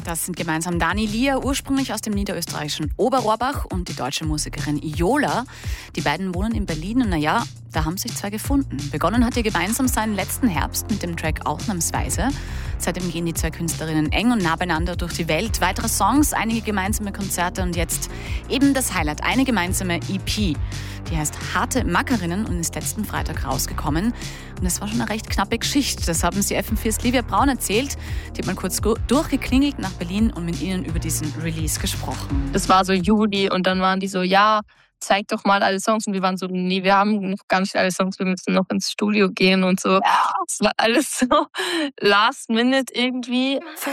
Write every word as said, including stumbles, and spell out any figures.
Das sind gemeinsam Dani Lier, ursprünglich aus dem niederösterreichischen Oberrohrbach, und die deutsche Musikerin Iola. Die beiden wohnen in Berlin und naja, da haben sich zwei gefunden. Begonnen hat ihr gemeinsam seinen letzten Herbst mit dem Track Ausnahmsweise. Seitdem gehen die zwei Künstlerinnen eng und nah beieinander durch die Welt. Weitere Songs, einige gemeinsame Konzerte und jetzt eben das Highlight, eine gemeinsame E P. Die heißt Harte Mackerinnen und ist letzten Freitag rausgekommen. Und es war schon eine recht knappe Geschichte. Das haben sie F M vier's Livia Braun erzählt. Die hat mal kurz durchgeklingelt nach Berlin und mit ihnen über diesen Release gesprochen. Das war so Juli und dann waren die so, ja, zeig doch mal alle Songs. Und wir waren so, nee, wir haben noch gar nicht alle Songs, wir müssen noch ins Studio gehen und so. Es war alles so last minute irgendwie.